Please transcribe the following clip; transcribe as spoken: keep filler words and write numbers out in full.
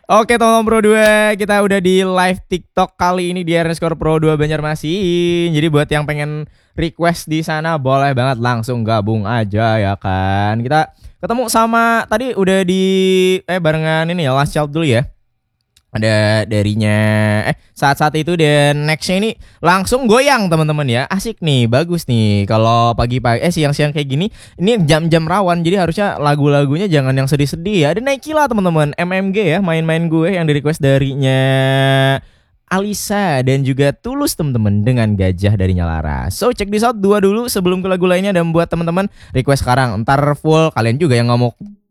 Oke teman-teman Pro dua, kita udah di live TikTok kali ini di underscore Pro dua Banjarmasin. Jadi buat yang pengen request di sana boleh banget langsung gabung aja ya kan. Kita ketemu sama tadi udah di eh barengan ini ya Last Child dulu ya. Ada darinya eh saat-saat itu dan nextnya ini langsung goyang teman-teman ya, asik nih, bagus nih kalau pagi-pagi eh siang-siang kayak gini, ini jam-jam rawan jadi harusnya lagu-lagunya jangan yang sedih-sedih ya. Ada Nike lah teman-teman, M M G ya, main-main gue yang di request darinya Alisa dan juga Tulus teman-teman dengan Gajah dari Nyalara. So check this out dua dulu sebelum ke lagu lainnya, dan buat teman-teman request sekarang, ntar full kalian juga yang ngomong